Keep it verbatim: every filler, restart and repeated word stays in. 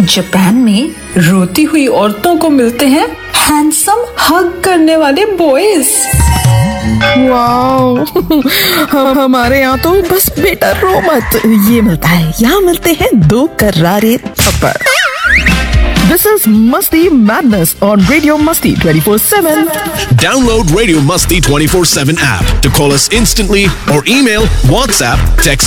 Japan में रोती हुई औरतों को मिलते हैं हैंडसम हग करने वाले बॉयज। वाओ हम हमारे यहाँ तो बस बेटा रो मत ये मिलता है, यहाँ मिलते हैं दो करारे थप्पड़। This is Masti Madness on Radio Masti twenty-four seven. Download Radio Masti twenty-four seven app to call us instantly or email, WhatsApp, text